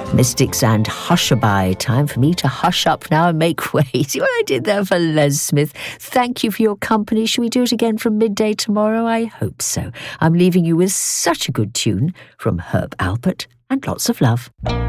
Mystics and Hushabye. Time for me to hush up now and make way. See what I did there for Les Smith? Thank you for your company. Shall we do it again from midday tomorrow? I hope so. I'm leaving you with such a good tune from Herb Alpert, and lots of love.